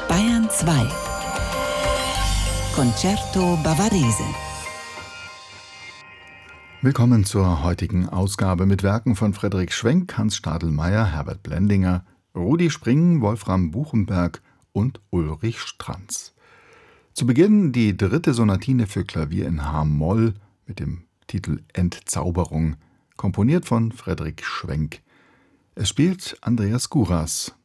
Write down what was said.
Bayern 2 Concerto Bavarese. Willkommen zur heutigen Ausgabe mit Werken von Frederik Schwenk, Hans Stadelmeier, Herbert Blendinger, Rudi Spring, Wolfram Buchenberg und Ulrich Stranz. Zu Beginn die 3. Sonatine für Klavier in H-Moll mit dem Titel Entzauberung, komponiert von Frederik Schwenk. Es spielt Andreas Guras.